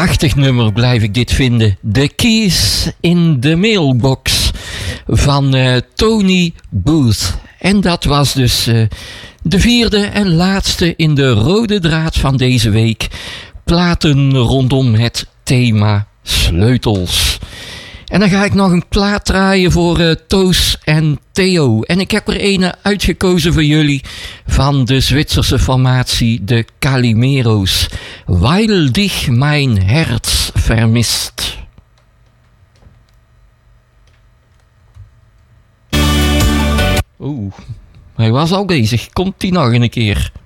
Prachtig nummer blijf ik dit vinden. The Keys in the Mailbox van Tony Booth. En dat was dus de vierde en laatste in de rode draad van deze week. Platen rondom het thema sleutels. En dan ga ik nog een plaat draaien voor Toos en Theo. En ik heb er een uitgekozen voor jullie van de Zwitserse formatie de Calimero's. Weil dich mein Herz vermisst. Oeh, hij was al bezig. Komt hij nog een keer?